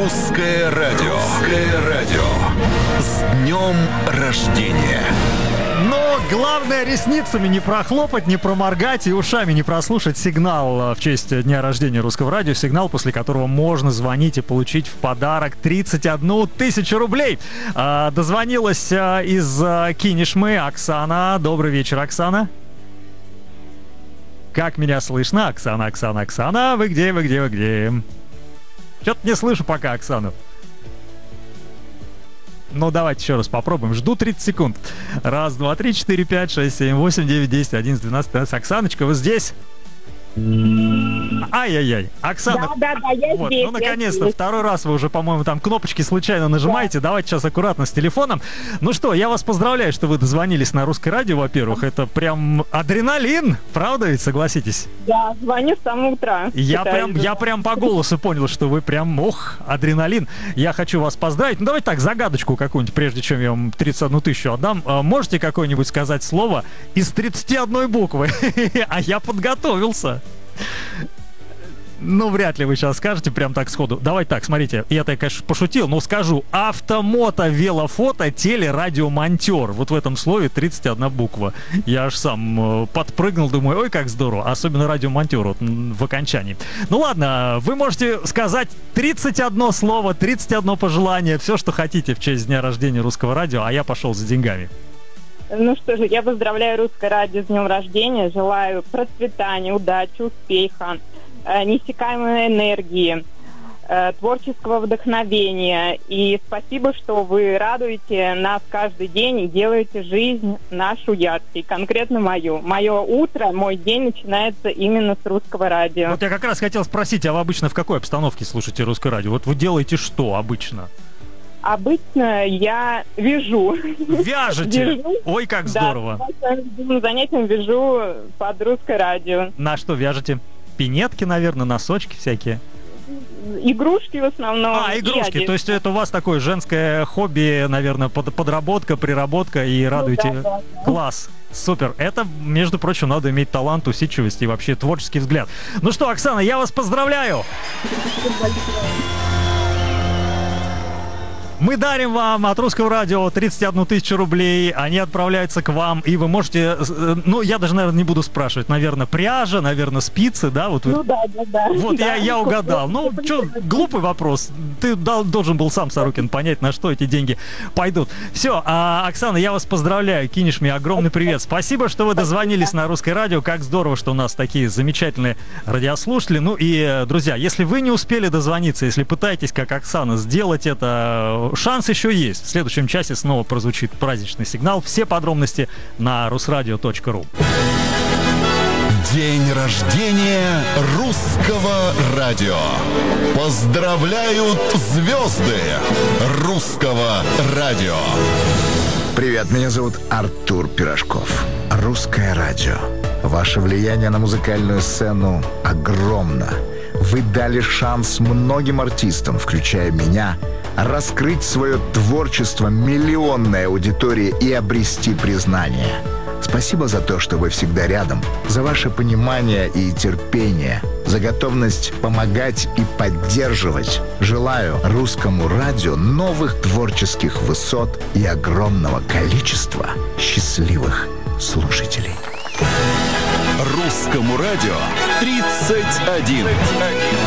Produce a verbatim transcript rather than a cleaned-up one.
Русское радио. Русское радио. С днем рождения. Но главное ресницами не прохлопать, не проморгать и ушами не прослушать сигнал в честь дня рождения Русского радио. Сигнал, после которого можно звонить и получить в подарок тридцать одну тысячу рублей. А, дозвонилась а, из а, Кинешмы Оксана. Добрый вечер, Оксана. Как меня слышно? Оксана, Оксана, Оксана. Вы где, вы где, вы где? Что-то не слышу пока Оксану. Ну, давайте еще раз попробуем. Жду тридцать секунд. Раз, два, три, четыре, пять, шесть, семь, восемь, девять, десять, одиннадцать, двенадцать, тринадцать. Оксаночка, вы здесь? Ай-яй-яй. Оксана. Да, да, да, я вот, здесь. ну, наконец-то, второй раз вы уже, по-моему, там кнопочки случайно нажимаете. Да. Давайте сейчас аккуратно с телефоном. Ну что, я вас поздравляю, что вы дозвонились на Русское радио, во-первых. Это прям адреналин, правда ведь, согласитесь? Да, звоню с самого утра. Я прям, я прям по голосу понял, что вы прям, ох, адреналин. Я хочу вас поздравить. Ну, давайте так, загадочку какую-нибудь, прежде чем я вам тридцать одну тысячу отдам. Можете какое-нибудь сказать слово из тридцати одной буквы? А я подготовился. Ну, вряд ли вы сейчас скажете прям так сходу. Давайте так, смотрите, я-то, конечно, пошутил, но скажу. Автомото, велофото, телерадиомонтер. Вот в этом слове тридцать одна буква. Я аж сам подпрыгнул, думаю, ой, как здорово. Особенно радиомонтер вот, в окончании. Ну ладно, вы можете сказать тридцать одно слово, тридцать одно пожелание, все, что хотите в честь дня рождения Русского радио, а я пошел за деньгами. Ну что же, я поздравляю Русское радио с днем рождения. Желаю процветания, удачи, успеха, э, неиссякаемой энергии, э, творческого вдохновения. И спасибо, что вы радуете нас каждый день и делаете жизнь нашу яркой, конкретно мою. Мое утро, мой день начинается именно с Русского радио. Вот я как раз хотел спросить, а вы обычно в какой обстановке слушаете Русское радио? Вот вы делаете что обычно? Обычно я вяжу. Вяжете? Вяжу. Ой, как здорово. Да, с занятием вяжу под Русское радио. На что вяжете? Пинетки, наверное, носочки всякие? Игрушки в основном. А, игрушки. То есть это у вас такое женское хобби, наверное, под, подработка, приработка и радуете. Ну, да, да, да. Класс. Супер. Это, между прочим, надо иметь талант, усидчивость и вообще творческий взгляд. Ну что, Оксана, я вас поздравляю. Мы дарим вам от Русского радио тридцать одну тысячу рублей. Они отправляются к вам, и вы можете... Ну, я даже, наверное, не буду спрашивать. Наверное, пряжа, наверное, спицы, да? Вот вы... Ну да, да, да. Вот да, я, я угадал. Ну, что, глупый вопрос. Ты дал, должен был сам, Сорокин, понять, на что эти деньги пойдут. Все, а, Оксана, я вас поздравляю. Кинешь мне огромный привет. Спасибо, что вы дозвонились на Русское радио. Как здорово, что у нас такие замечательные радиослушатели. Ну и, друзья, если вы не успели дозвониться, если пытаетесь, как Оксана, сделать это... Шанс еще есть. В следующем часе снова прозвучит праздничный сигнал. Все подробности на русрадио точка ру. День рождения Русского радио. Поздравляют звезды Русского радио. Привет, меня зовут Артур Пирожков. Русское радио. Ваше влияние на музыкальную сцену огромно. Вы дали шанс многим артистам, включая меня, раскрыть свое творчество миллионной аудитории и обрести признание. Спасибо за то, что вы всегда рядом, за ваше понимание и терпение, за готовность помогать и поддерживать. Желаю Русскому радио новых творческих высот и огромного количества счастливых слушателей. Русскому радио тридцать один.